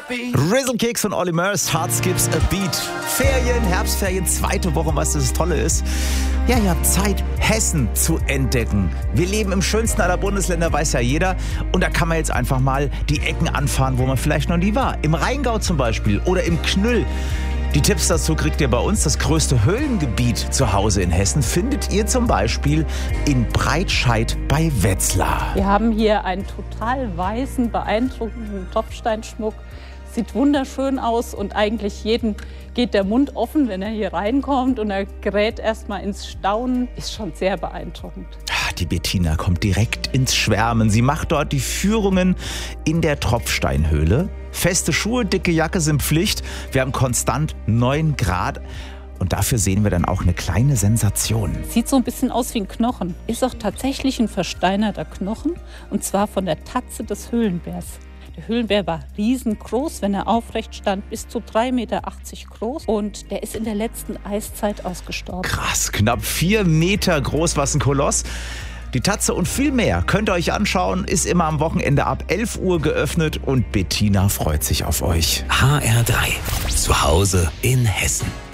Rizzle-Kicks und Olly Murs, Heart Skips a Beat. Ferien, Herbstferien, zweite Woche, was das Tolle ist. Ja, ihr habt Zeit, Hessen zu entdecken. Wir leben im schönsten aller Bundesländer, weiß ja jeder. Und da kann man jetzt einfach mal die Ecken anfahren, wo man vielleicht noch nie war. Im Rheingau zum Beispiel oder im Knüll. Die Tipps dazu kriegt ihr bei uns. Das größte Höhlengebiet zu Hause in Hessen findet ihr zum Beispiel in Breitscheid bei Wetzlar. Wir haben hier einen total weißen, beeindruckenden Tropfsteinschmuck. Sieht wunderschön aus und eigentlich jedem geht der Mund offen, wenn er hier reinkommt und er gerät erstmal ins Staunen. Ist schon sehr beeindruckend. Die Bettina kommt direkt ins Schwärmen. Sie macht dort die Führungen in der Tropfsteinhöhle. Feste Schuhe, dicke Jacke sind Pflicht. Wir haben konstant 9 Grad. Und dafür sehen wir dann auch eine kleine Sensation. Sieht so ein bisschen aus wie ein Knochen. Ist auch tatsächlich ein versteinerter Knochen. Und zwar von der Tatze des Höhlenbärs. Der Höhlenbär war riesengroß, wenn er aufrecht stand, bis zu 3,80 Meter groß. Und der ist in der letzten Eiszeit ausgestorben. Krass, knapp 4 Meter groß, was ein Koloss. Die Tatze und viel mehr könnt ihr euch anschauen, ist immer am Wochenende ab 11 Uhr geöffnet und Bettina freut sich auf euch. HR3, zu Hause in Hessen.